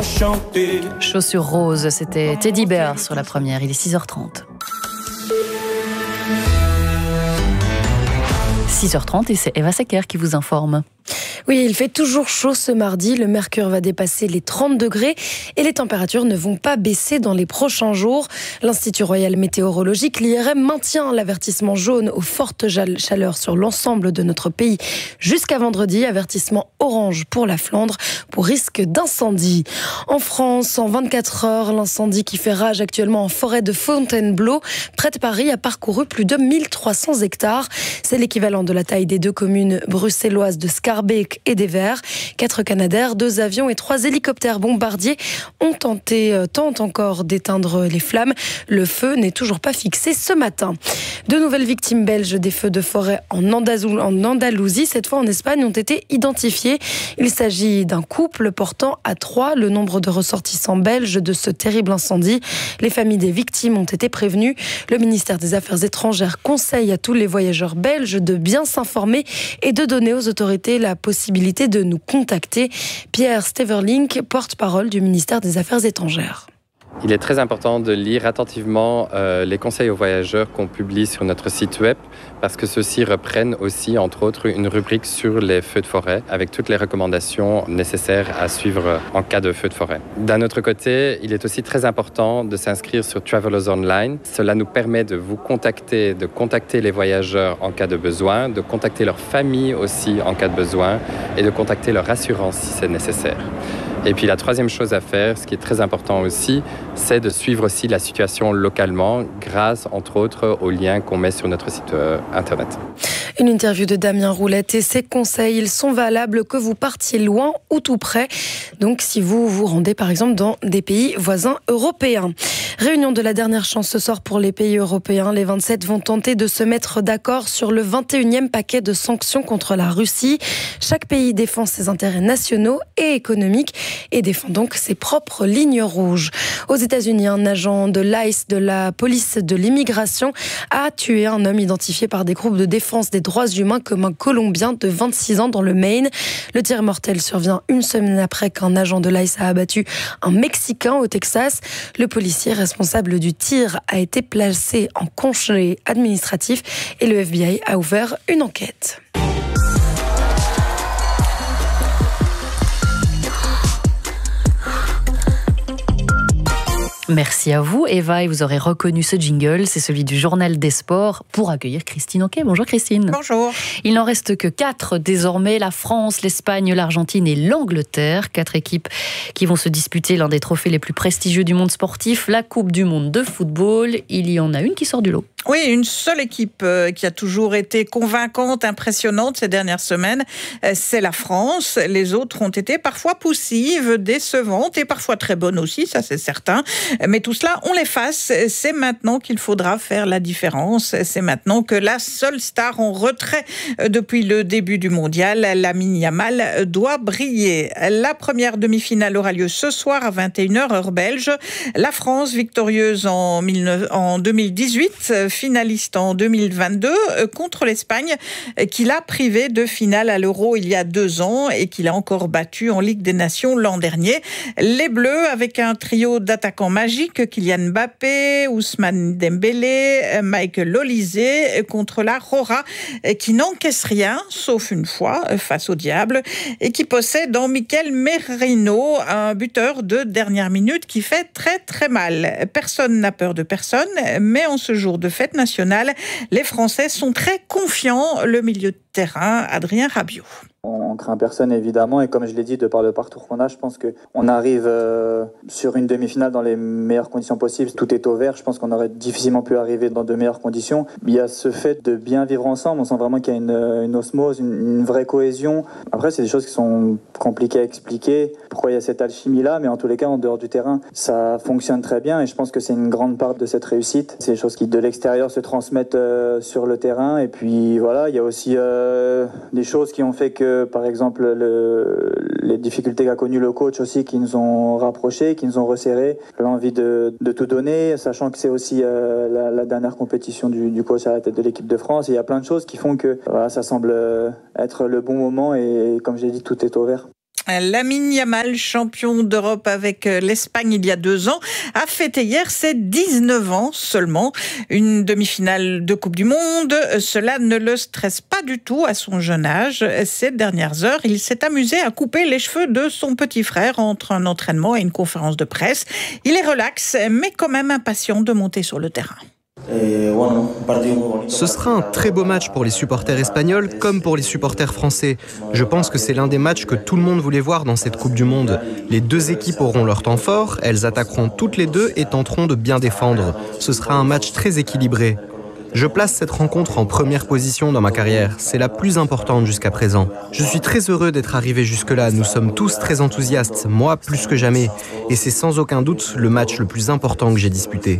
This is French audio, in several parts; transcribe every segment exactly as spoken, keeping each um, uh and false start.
chanter. Chaussures roses, c'était Teddy Bear sur la première, il est six heures trente. six heures trente et c'est Eva Secker qui vous informe. Oui, il fait toujours chaud ce mardi. Le mercure va dépasser les trente degrés et les températures ne vont pas baisser dans les prochains jours. L'Institut Royal Météorologique, l'I R M, maintient l'avertissement jaune aux fortes chaleurs sur l'ensemble de notre pays jusqu'à vendredi. Avertissement orange pour la Flandre pour risque d'incendie. En France, en vingt-quatre heures, l'incendie qui fait rage actuellement en forêt de Fontainebleau, près de Paris, a parcouru plus de mille trois cents hectares. C'est l'équivalent de la taille des deux communes bruxelloises de Schaerbeek et des Verts. Quatre Canadair, deux avions et trois hélicoptères bombardiers ont tenté, euh, tentent encore d'éteindre les flammes. Le feu n'est toujours pas fixé ce matin. Deux nouvelles victimes belges des feux de forêt en, Andazou, en Andalousie, cette fois en Espagne, ont été identifiées. Il s'agit d'un couple portant à trois le nombre de ressortissants belges de ce terrible incendie. Les familles des victimes ont été prévenues. Le ministère des Affaires étrangères conseille à tous les voyageurs belges de bien s'informer et de donner aux autorités la possibilité de nous contacter. Pierre Steverlink, porte-parole du ministère des Affaires étrangères. Il est très important de lire attentivement euh, les conseils aux voyageurs qu'on publie sur notre site web parce que ceux-ci reprennent aussi, entre autres, une rubrique sur les feux de forêt avec toutes les recommandations nécessaires à suivre en cas de feu de forêt. D'un autre côté, il est aussi très important de s'inscrire sur Travelers Online. Cela nous permet de vous contacter, de contacter les voyageurs en cas de besoin, de contacter leur famille aussi en cas de besoin et de contacter leur assurance si c'est nécessaire. Et puis la troisième chose à faire, ce qui est très important aussi, c'est de suivre aussi la situation localement grâce, entre autres, aux liens qu'on met sur notre site euh, internet. Une interview de Damien Roulette et ses conseils, ils sont valables que vous partiez loin ou tout près. Donc si vous vous rendez par exemple dans des pays voisins européens. Réunion de la dernière chance ce soir pour les pays européens. Les vingt-sept vont tenter de se mettre d'accord sur le vingt et unième paquet de sanctions contre la Russie. Chaque pays défend ses intérêts nationaux et économiques et défend donc ses propres lignes rouges. Aux États-Unis, un agent de l'I C E, de la police de l'immigration, a tué un homme identifié par des groupes de défense des droits humains comme un Colombien de vingt-six ans dans le Maine. Le tir mortel survient une semaine après qu'un agent de l'I C E a abattu un Mexicain au Texas. Le policier responsable du tir a été placé en congé administratif et le F B I a ouvert une enquête. Merci à vous, Eva, et vous aurez reconnu ce jingle, c'est celui du Journal des Sports pour accueillir Christine Oquet. Bonjour Christine. Bonjour. Il n'en reste que quatre désormais, la France, l'Espagne, l'Argentine et l'Angleterre. Quatre équipes qui vont se disputer l'un des trophées les plus prestigieux du monde sportif, la Coupe du monde de football. Il y en a une qui sort du lot. Oui, une seule équipe qui a toujours été convaincante, impressionnante ces dernières semaines, c'est la France. Les autres ont été parfois poussives, décevantes et parfois très bonnes aussi, ça c'est certain. Mais tout cela, on l'efface. C'est maintenant qu'il faudra faire la différence. C'est maintenant que la seule star en retrait depuis le début du mondial, Lamine Yamal, doit briller. La première demi-finale aura lieu ce soir à vingt et une heures heure belge. La France, victorieuse en deux mille dix-huit, finaliste en deux mille vingt-deux, contre l'Espagne, qui l'a privé de finale à l'Euro il y a deux ans et qui l'a encore battu en Ligue des Nations l'an dernier. Les Bleus, avec un trio d'attaquants magiques, Kylian Mbappé, Ousmane Dembélé, Michael Olise, contre la Rora, qui n'encaisse rien, sauf une fois, face au diable, et qui possède en Mikel Merino, un buteur de dernière minute qui fait très très mal. Personne n'a peur de personne, mais en ce jour de fête nationale, les Français sont très confiants. Le milieu de terrain, Adrien Rabiot. On craint personne évidemment et comme je l'ai dit, de par le parcours qu'on a, je pense qu'on arrive euh, sur une demi-finale dans les meilleures conditions possibles. Tout est au vert, je pense qu'on aurait difficilement pu arriver dans de meilleures conditions. Il y a ce fait de bien vivre ensemble, on sent vraiment qu'il y a une, une osmose, une, une vraie cohésion. Après c'est des choses qui sont compliquées à expliquer, pourquoi il y a cette alchimie-là, mais en tous les cas en dehors du terrain, ça fonctionne très bien et je pense que c'est une grande part de cette réussite. C'est des choses qui de l'extérieur se transmettent euh, sur le terrain et puis voilà, il y a aussi euh, des choses qui ont fait que par exemple le, les difficultés qu'a connues le coach aussi qui nous ont rapprochés, qui nous ont resserrés, l'envie de, de tout donner, sachant que c'est aussi euh, la, la dernière compétition du, du coach à la tête de l'équipe de France. Et il y a plein de choses qui font que voilà, ça semble être le bon moment et comme j'ai dit, tout est au vert. Lamine Yamal, champion d'Europe avec l'Espagne il y a deux ans, a fêté hier ses dix-neuf ans seulement. Une demi-finale de Coupe du Monde, cela ne le stresse pas du tout à son jeune âge. Ces dernières heures, il s'est amusé à couper les cheveux de son petit frère entre un entraînement et une conférence de presse. Il est relax, mais quand même impatient de monter sur le terrain. Ce sera un très beau match pour les supporters espagnols comme pour les supporters français. Je pense que c'est l'un des matchs que tout le monde voulait voir dans cette Coupe du Monde. Les deux équipes auront leur temps fort, elles attaqueront toutes les deux et tenteront de bien défendre. Ce sera un match très équilibré. Je place cette rencontre en première position dans ma carrière. C'est la plus importante jusqu'à présent. Je suis très heureux d'être arrivé jusque-là. Nous sommes tous très enthousiastes, moi plus que jamais. Et c'est sans aucun doute le match le plus important que j'ai disputé.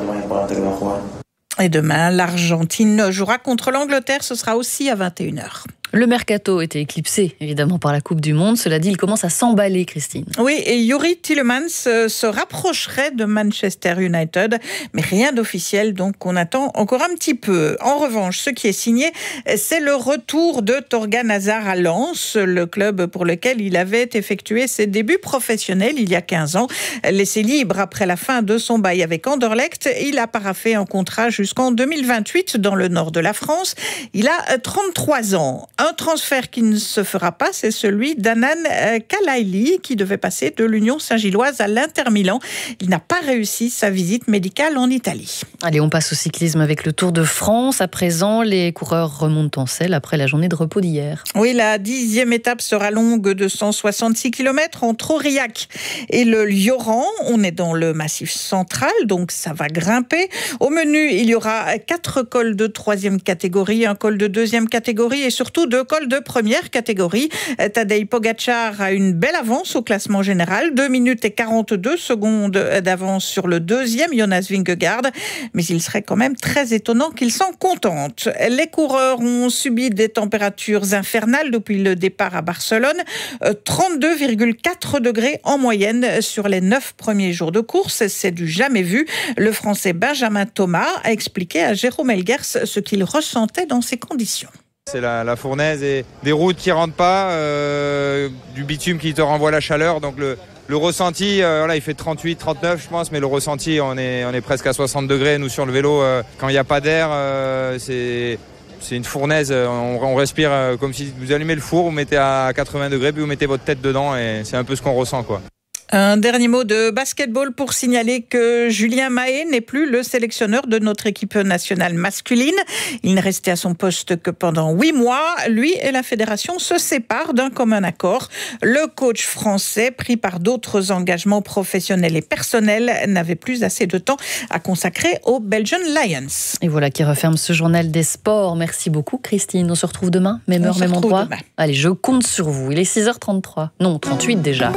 Et demain, l'Argentine jouera contre l'Angleterre. Ce sera aussi à vingt et une heures. Le mercato était éclipsé, évidemment, par la Coupe du Monde. Cela dit, il commence à s'emballer, Christine. Oui, et Youri Tielemans se rapprocherait de Manchester United, mais rien d'officiel, donc on attend encore un petit peu. En revanche, ce qui est signé, c'est le retour de Thorgan Hazard à Lens, le club pour lequel il avait effectué ses débuts professionnels il y a quinze ans. Laissé libre après la fin de son bail avec Anderlecht, il a paraphé un contrat jusqu'en deux mille vingt-huit dans le nord de la France. Il a trente-trois ans. Un transfert qui ne se fera pas, c'est celui d'Anan Kalaili, qui devait passer de l'Union Saint-Gilloise à l'Inter Milan. Il n'a pas réussi sa visite médicale en Italie. Allez, on passe au cyclisme avec le Tour de France. À présent, les coureurs remontent en selle après la journée de repos d'hier. Oui, la dixième étape sera longue de cent soixante-six kilomètres entre Aurillac et le Lioran. On est dans le Massif central, donc ça va grimper. Au menu, il y aura quatre cols de troisième catégorie, un col de deuxième catégorie et surtout deux cols de première catégorie. Tadej Pogačar a une belle avance au classement général, deux minutes et quarante-deux secondes d'avance sur le deuxième, Jonas Vingegaard, mais il serait quand même très étonnant qu'il s'en contente. Les coureurs ont subi des températures infernales depuis le départ à Barcelone, trente-deux virgule quatre degrés en moyenne sur les neuf premiers jours de course, c'est du jamais vu. Le Français Benjamin Thomas a expliqué à Jérôme Elgers ce qu'il ressentait dans ces conditions. C'est la, la fournaise et des routes qui rentrent pas, euh, du bitume qui te renvoie la chaleur. Donc le, le ressenti, euh, voilà, il fait trente-huit, trente-neuf je pense, mais le ressenti, on est, on est presque à soixante degrés. Nous sur le vélo, euh, quand il n'y a pas d'air, euh, c'est, c'est une fournaise. On, on respire euh, comme si vous allumez le four, vous mettez à quatre-vingts degrés, puis vous mettez votre tête dedans et c'est un peu ce qu'on ressent, quoi. Un dernier mot de basketball pour signaler que Julien Mahé n'est plus le sélectionneur de notre équipe nationale masculine. Il n'est resté à son poste que pendant huit mois. Lui et la fédération se séparent d'un commun accord. Le coach français, pris par d'autres engagements professionnels et personnels, n'avait plus assez de temps à consacrer aux Belgian Lions. Et voilà qui referme ce journal des sports. Merci beaucoup, Christine. On se retrouve demain, même heure, même endroit. Demain. Allez, je compte sur vous. Il est six heures trente-trois. Non, trente-huit déjà.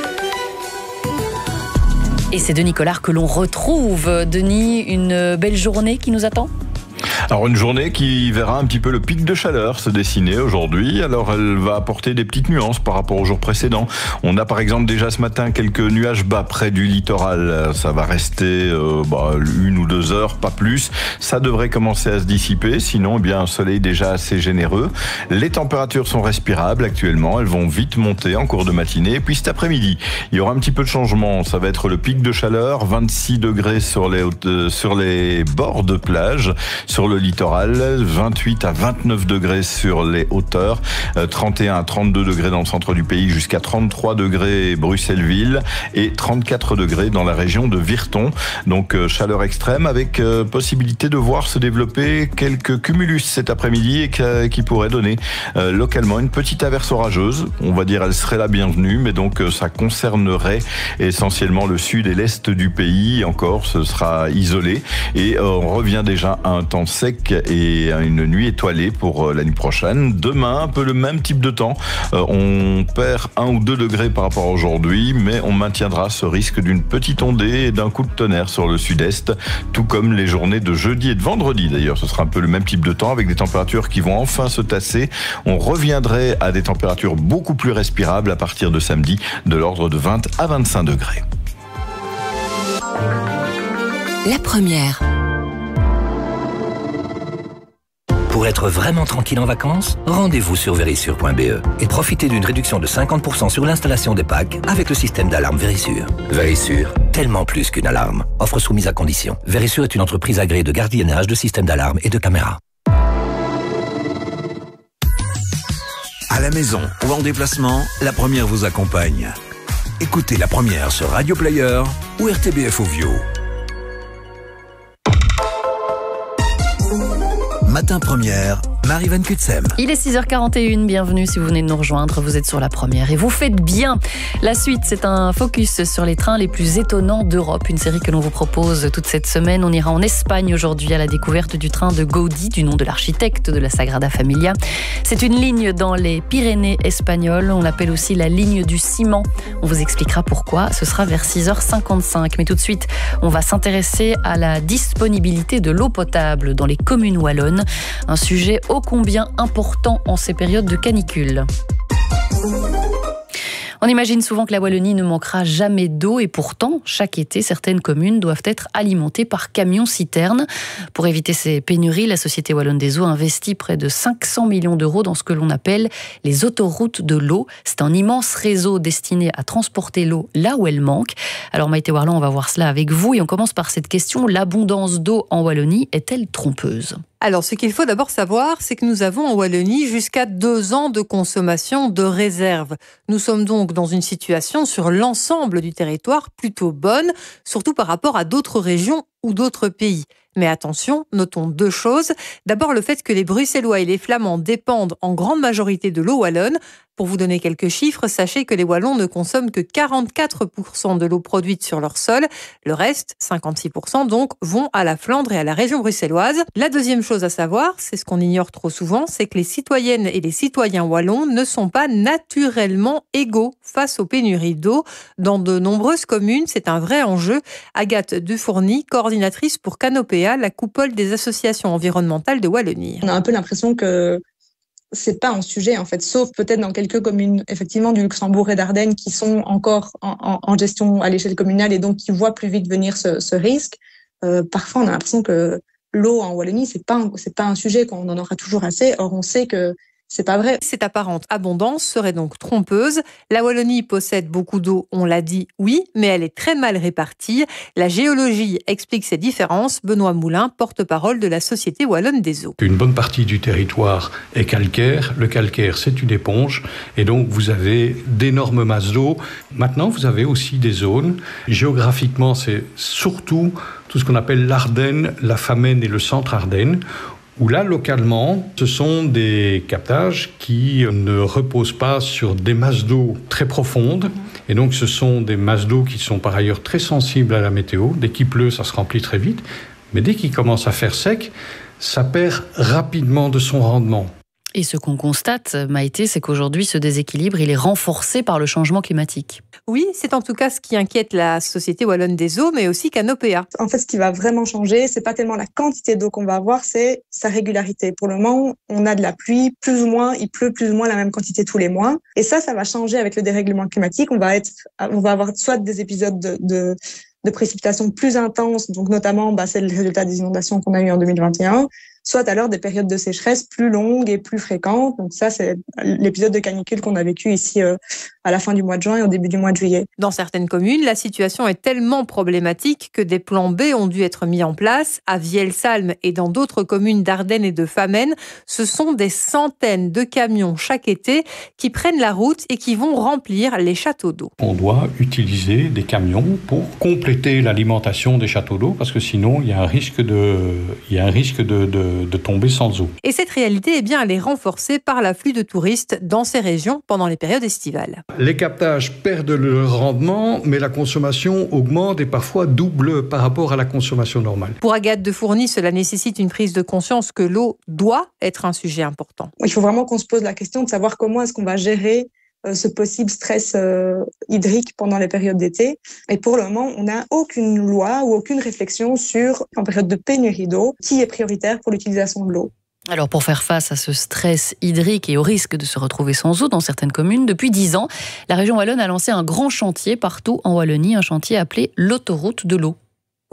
Et c'est Denis Collard que l'on retrouve. Denis, une belle journée qui nous attend ? Alors une journée qui verra un petit peu le pic de chaleur se dessiner aujourd'hui. Alors elle va apporter des petites nuances par rapport aux jours précédents. On a par exemple déjà ce matin quelques nuages bas près du littoral. Ça va rester euh, bah, une ou deux heures, pas plus. Ça devrait commencer à se dissiper. Sinon, eh bien, un soleil déjà assez généreux. Les températures sont respirables actuellement. Elles vont vite monter en cours de matinée. Et puis cet après-midi, il y aura un petit peu de changement. Ça va être le pic de chaleur, vingt-six degrés sur les, hautes, sur les bords de plage. Sur le littoral, vingt-huit à vingt-neuf degrés sur les hauteurs, trente et un à trente-deux degrés dans le centre du pays, jusqu'à trente-trois degrés Bruxelles-Ville et trente-quatre degrés dans la région de Virton. Donc chaleur extrême avec possibilité de voir se développer quelques cumulus cet après-midi et qui pourraient donner localement une petite averse orageuse. On va dire elle serait la bienvenue, mais donc ça concernerait essentiellement le sud et l'est du pays. Encore, ce sera isolé et on revient déjà à un temps sec et une nuit étoilée pour la nuit prochaine. Demain, un peu le même type de temps. On perd un ou deux degrés par rapport à aujourd'hui, mais on maintiendra ce risque d'une petite ondée et d'un coup de tonnerre sur le sud-est, tout comme les journées de jeudi et de vendredi. D'ailleurs, ce sera un peu le même type de temps avec des températures qui vont enfin se tasser. On reviendrait à des températures beaucoup plus respirables à partir de samedi, de l'ordre de vingt à vingt-cinq degrés. La première. Pour être vraiment tranquille en vacances, rendez-vous sur Verisure point b e et profitez d'une réduction de cinquante pour cent sur l'installation des packs avec le système d'alarme Verisure. Verisure, tellement plus qu'une alarme. Offre soumise à condition. Verisure est une entreprise agréée de gardiennage de systèmes d'alarme et de caméras. À la maison ou en déplacement, La Première vous accompagne. Écoutez La Première sur Radio Player ou R T B F Ovio. Matin Première, Marie Van Kutsem. Il est six heures quarante et une, bienvenue si vous venez de nous rejoindre, vous êtes sur La Première et vous faites bien. La suite, c'est un focus sur les trains les plus étonnants d'Europe, une série que l'on vous propose toute cette semaine. On ira en Espagne aujourd'hui à la découverte du train de Gaudí, du nom de l'architecte de la Sagrada Familia. C'est une ligne dans les Pyrénées espagnoles, on l'appelle aussi la ligne du ciment. On vous expliquera pourquoi, ce sera vers six heures cinquante-cinq. Mais tout de suite, on va s'intéresser à la disponibilité de l'eau potable dans les communes wallonnes, un sujet ô combien important en ces périodes de canicule. On imagine souvent que la Wallonie ne manquera jamais d'eau et pourtant, chaque été, certaines communes doivent être alimentées par camions-citernes. Pour éviter ces pénuries, la Société Wallonne des Eaux investit près de cinq cents millions d'euros dans ce que l'on appelle les autoroutes de l'eau. C'est un immense réseau destiné à transporter l'eau là où elle manque. Alors Maïté Warland, on va voir cela avec vous et on commence par cette question. L'abondance d'eau en Wallonie est-elle trompeuse ? Alors, ce qu'il faut d'abord savoir, c'est que nous avons en Wallonie jusqu'à deux ans de consommation de réserve. Nous sommes donc dans une situation sur l'ensemble du territoire plutôt bonne, surtout par rapport à d'autres régions ou d'autres pays. Mais attention, notons deux choses. D'abord, le fait que les Bruxellois et les Flamands dépendent en grande majorité de l'eau wallonne. Pour vous donner quelques chiffres, sachez que les Wallons ne consomment que quarante-quatre pour cent de l'eau produite sur leur sol. Le reste, cinquante-six pour cent donc, vont à la Flandre et à la région bruxelloise. La deuxième chose à savoir, c'est ce qu'on ignore trop souvent, c'est que les citoyennes et les citoyens wallons ne sont pas naturellement égaux face aux pénuries d'eau. Dans de nombreuses communes, c'est un vrai enjeu. Agathe Dufourny, coordinatrice pour Canopéa, la coupole des associations environnementales de Wallonie. On a un peu l'impression que c'est pas un sujet, en fait, sauf peut-être dans quelques communes, effectivement, du Luxembourg et d'Ardennes qui sont encore en, en, en gestion à l'échelle communale et donc qui voient plus vite venir ce, ce risque. Euh, parfois, on a l'impression que l'eau en Wallonie, c'est pas, un, c'est pas un sujet qu'on en aura toujours assez. Or, on sait que c'est pas vrai. Cette apparente abondance serait donc trompeuse. La Wallonie possède beaucoup d'eau, on l'a dit, oui, mais elle est très mal répartie. La géologie explique ces différences. Benoît Moulin, porte-parole de la Société Wallonne des Eaux. Une bonne partie du territoire est calcaire. Le calcaire, c'est une éponge. Et donc, vous avez d'énormes masses d'eau. Maintenant, vous avez aussi des zones. Géographiquement, c'est surtout tout ce qu'on appelle l'Ardenne, la Famenne et le centre Ardennes, où là, localement, ce sont des captages qui ne reposent pas sur des masses d'eau très profondes. Et donc, ce sont des masses d'eau qui sont par ailleurs très sensibles à la météo. Dès qu'il pleut, ça se remplit très vite. Mais dès qu'il commence à faire sec, ça perd rapidement de son rendement. Et ce qu'on constate, Maïté, c'est qu'aujourd'hui, ce déséquilibre, il est renforcé par le changement climatique. Oui, c'est en tout cas ce qui inquiète la Société Wallonne des Eaux, mais aussi Canopéa. En fait, ce qui va vraiment changer, c'est pas tellement la quantité d'eau qu'on va avoir, c'est sa régularité. Pour le moment, on a de la pluie, plus ou moins, il pleut plus ou moins la même quantité tous les mois. Et ça, ça va changer avec le dérèglement climatique. On va être, on va avoir soit des épisodes de, de de précipitations plus intenses, donc notamment, bah, c'est le résultat des inondations qu'on a eues en deux mille vingt et un, soit alors des périodes de sécheresse plus longues et plus fréquentes. Donc ça, c'est l'épisode de canicule qu'on a vécu ici euh, à la fin du mois de juin et au début du mois de juillet. Dans certaines communes, la situation est tellement problématique que des plans B ont dû être mis en place. À Vielsalm et dans d'autres communes d'Ardennes et de Famenne, ce sont des centaines de camions chaque été qui prennent la route et qui vont remplir les châteaux d'eau. On doit utiliser des camions pour compléter l'alimentation des châteaux d'eau parce que sinon, il y a un risque de, il y a un risque de, de, de tomber sans eau. Et cette réalité, eh bien, elle est renforcée par l'afflux de touristes dans ces régions pendant les périodes estivales. Les captages perdent leur rendement, mais la consommation augmente et parfois double par rapport à la consommation normale. Pour Agathe Defourny, cela nécessite une prise de conscience que l'eau doit être un sujet important. Il faut vraiment qu'on se pose la question de savoir comment est-ce qu'on va gérer ce possible stress euh, hydrique pendant les périodes d'été. Et pour le moment, on n'a aucune loi ou aucune réflexion sur, en période de pénurie d'eau, qui est prioritaire pour l'utilisation de l'eau. Alors pour faire face à ce stress hydrique et au risque de se retrouver sans eau dans certaines communes, depuis dix ans, la région wallonne a lancé un grand chantier partout en Wallonie, un chantier appelé l'autoroute de l'eau.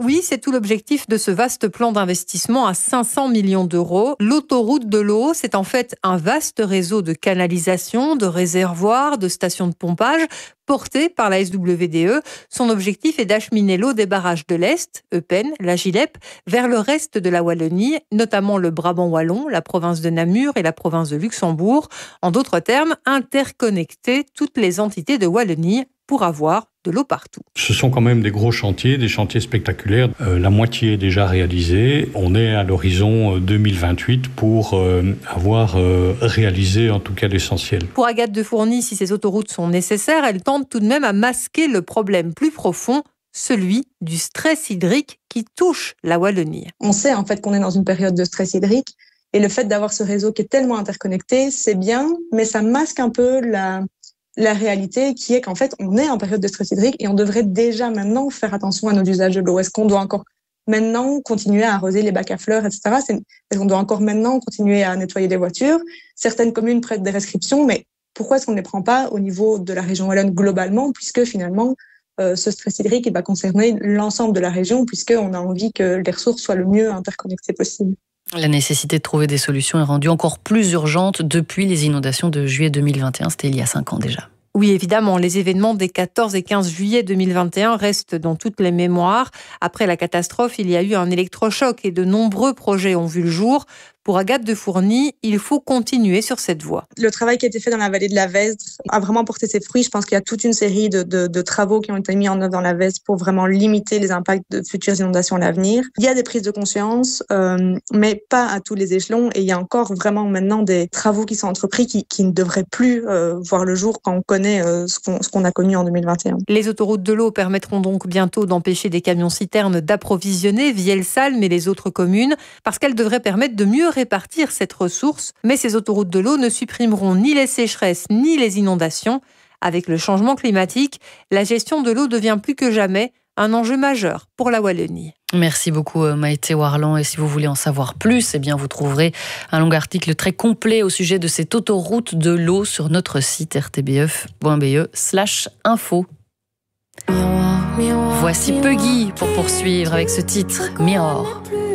Oui, c'est tout l'objectif de ce vaste plan d'investissement à cinq cents millions d'euros. L'autoroute de l'eau, c'est en fait un vaste réseau de canalisation, de réservoirs, de stations de pompage porté par la S W D E. Son objectif est d'acheminer l'eau des barrages de l'Est, Eupen, la Gilep, vers le reste de la Wallonie, notamment le Brabant wallon, la province de Namur et la province de Luxembourg. En d'autres termes, interconnecter toutes les entités de Wallonie pour avoir de l'eau partout. Ce sont quand même des gros chantiers, des chantiers spectaculaires. Euh, la moitié est déjà réalisée. On est à l'horizon deux mille vingt-huit pour euh, avoir euh, réalisé en tout cas l'essentiel. Pour Agathe de Fourny, si ces autoroutes sont nécessaires, elles tentent tout de même à masquer le problème plus profond, celui du stress hydrique qui touche la Wallonie. On sait en fait qu'on est dans une période de stress hydrique et le fait d'avoir ce réseau qui est tellement interconnecté, c'est bien, mais ça masque un peu la... la réalité qui est qu'en fait, on est en période de stress hydrique et on devrait déjà maintenant faire attention à nos usages de l'eau. Est-ce qu'on doit encore maintenant continuer à arroser les bacs à fleurs, et cetera. Est-ce qu'on doit encore maintenant continuer à nettoyer les voitures? Certaines communes prêtent des restrictions, mais pourquoi est-ce qu'on ne les prend pas au niveau de la région wallonne globalement, puisque finalement, euh, ce stress hydrique il va concerner l'ensemble de la région, puisqu'on a envie que les ressources soient le mieux interconnectées possible. La nécessité de trouver des solutions est rendue encore plus urgente depuis les inondations de juillet deux mille vingt et un, c'était il y a cinq ans déjà. Oui, évidemment, les événements des quatorze et quinze juillet deux mille vingt et un restent dans toutes les mémoires. Après la catastrophe, il y a eu un électrochoc et de nombreux projets ont vu le jour. Pour Agathe de Fourny, il faut continuer sur cette voie. Le travail qui a été fait dans la vallée de la Vesdre a vraiment porté ses fruits. Je pense qu'il y a toute une série de, de, de travaux qui ont été mis en œuvre dans la Vesdre pour vraiment limiter les impacts de futures inondations à l'avenir. Il y a des prises de conscience, euh, mais pas à tous les échelons. Et il y a encore vraiment maintenant des travaux qui sont entrepris qui, qui ne devraient plus euh, voir le jour quand on connaît euh, ce, qu'on, ce qu'on a connu en deux mille vingt et un. Les autoroutes de l'eau permettront donc bientôt d'empêcher des camions-citernes d'approvisionner Vielsalm et les autres communes, parce qu'elles devraient permettre de mieux répartir cette ressource. Mais ces autoroutes de l'eau ne supprimeront ni les sécheresses ni les inondations. Avec le changement climatique, la gestion de l'eau devient plus que jamais un enjeu majeur pour la Wallonie. Merci beaucoup Maïté Warland, et si vous voulez en savoir plus, eh bien vous trouverez un long article très complet au sujet de cette autoroute de l'eau sur notre site r t b f point b e slash info. Voici Puggy pour poursuivre avec ce titre Mirror.